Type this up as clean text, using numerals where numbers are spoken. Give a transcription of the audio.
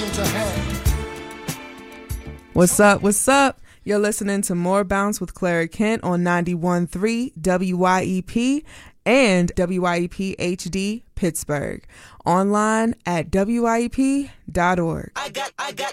to have. What's up? What's up? You're listening to More Bounce with Clara Kent on 91.3 WYEP and WYEP HD Pittsburgh. Online at WYEP.org. I got